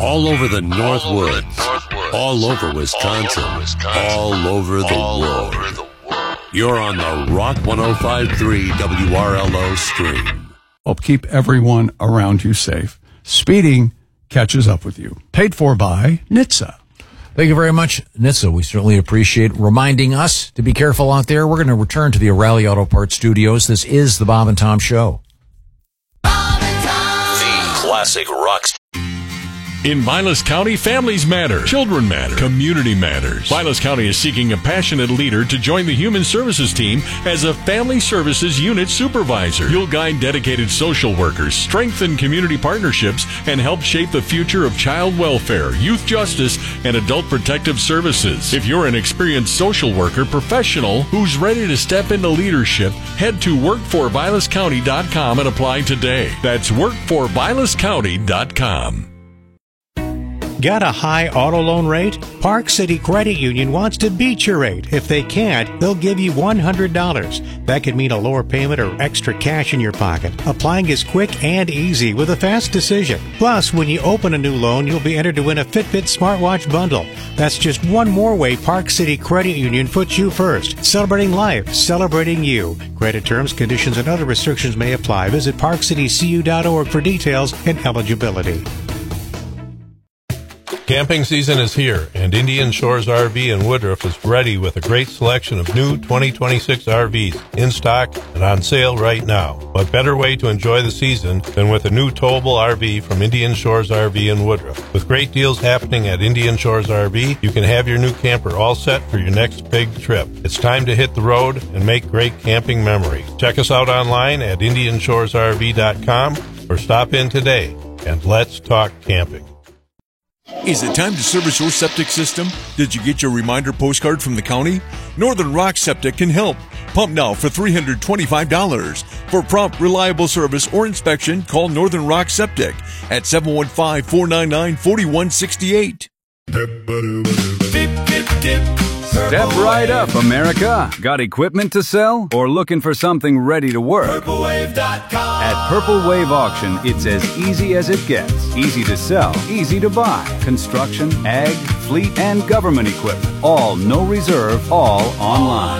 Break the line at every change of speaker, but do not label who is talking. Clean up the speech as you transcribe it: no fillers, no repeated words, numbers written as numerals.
All over the Northwoods. All over Wisconsin. All over the world. You're on the Rock 105.3 WRLO stream.
Help keep everyone around you safe. Speeding catches up with you. Paid for by NHTSA.
Thank you very much, NHTSA. We certainly appreciate reminding us to be careful out there. We're going to return to the O'Reilly Auto Parts studios. This is the Bob and Tom Show.
Bob and Tom.
The classic rock.
In Vilas County, families matter, children matter, community matters. Vilas County is seeking a passionate leader to join the Human Services team as a Family Services Unit Supervisor. You'll guide dedicated social workers, strengthen community partnerships, and help shape the future of child welfare, youth justice, and adult protective services. If you're an experienced social worker professional who's ready to step into leadership, head to workforvilascounty.com and apply today. That's workforvilascounty.com.
Got a high auto loan rate? Park City Credit Union wants to beat your rate. If they can't, they'll give you $100. That could mean a lower payment or extra cash in your pocket. Applying is quick and easy with a fast decision. Plus, when you open a new loan, you'll be entered to win a Fitbit smartwatch bundle. That's just one more way Park City Credit Union puts you first. Celebrating life, celebrating you. Credit terms, conditions, and other restrictions may apply. Visit parkcitycu.org for details and eligibility.
Camping season is here, and Indian Shores RV in Woodruff is ready with a great selection of new 2026 RVs in stock and on sale right now. What better way to enjoy the season than with a new towable RV from Indian Shores RV in Woodruff? With great deals happening at Indian Shores RV, you can have your new camper all set for your next big trip. It's time to hit the road and make great camping memories. Check us out online at IndianShoresRV.com or stop in today, and let's talk camping.
Is it time to service your septic system? Did you get your reminder postcard from the county? Northern Rock Septic can help. Pump now for $325. For prompt, reliable service or inspection, call Northern Rock Septic at 715-499-4168.
Step right up, America. Got equipment to sell or looking for something ready to work? PurpleWave.com. At Purple Wave Auction, it's as easy as it gets. Easy to sell, easy to buy. Construction, ag, fleet, and government equipment. All no reserve, all online.